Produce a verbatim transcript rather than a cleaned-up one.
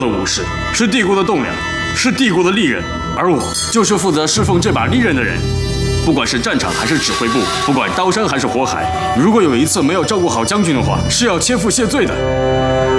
的武士，是帝国的栋梁，是帝国的利刃，而我就是负责侍奉这把利刃的人。不管是战场还是指挥部，不管刀山还是火海，如果有一次没有照顾好将军的话，是要切腹谢罪的。